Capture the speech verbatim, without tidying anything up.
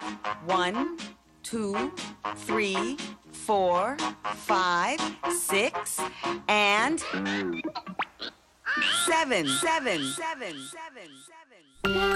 One, two, three, four, five, six, and seven, seven, seven, seven, seven.